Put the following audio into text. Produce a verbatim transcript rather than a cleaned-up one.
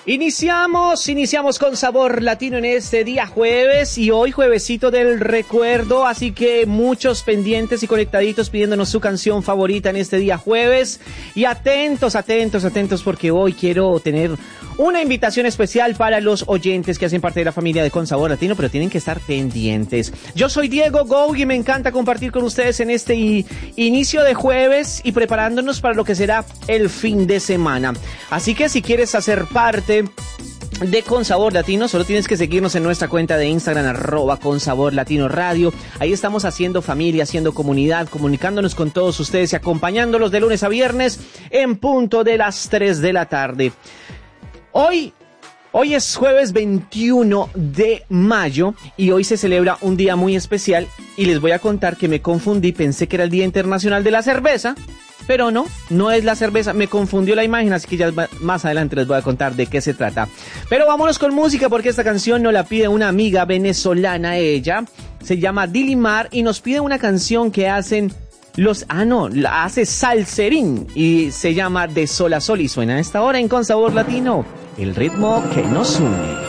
Iniciamos, iniciamos con Sabor Latino en este día jueves y hoy juevesito del recuerdo, así que muchos pendientes y conectaditos pidiéndonos su canción favorita en este día jueves y atentos, atentos, atentos porque hoy quiero tener una invitación especial para los oyentes que hacen parte de la familia de Con Sabor Latino, pero tienen que estar pendientes. Yo soy Diego Go y me encanta compartir con ustedes en este i- inicio de jueves y preparándonos para lo que será el fin de semana. Así que si quieres hacer parte de Con Sabor Latino, solo tienes que seguirnos en nuestra cuenta de Instagram, arroba Con Sabor Latino Radio. Ahí estamos haciendo familia, haciendo comunidad, comunicándonos con todos ustedes y acompañándolos de lunes a viernes en punto de las tres de la tarde. Hoy, hoy es jueves veintiuno de mayo y hoy se celebra un día muy especial y les voy a contar que me confundí, pensé que era el Día Internacional de la Cerveza, pero no, no es la cerveza, me confundió la imagen, así que ya más adelante les voy a contar de qué se trata. Pero vámonos con música porque esta canción nos la pide una amiga venezolana, ella se llama Dilimar y nos pide una canción que hacen los, ah no, la hace Salserín y se llama De Sol a Sol y suena a esta hora en Con Sabor Latino, el ritmo que nos une.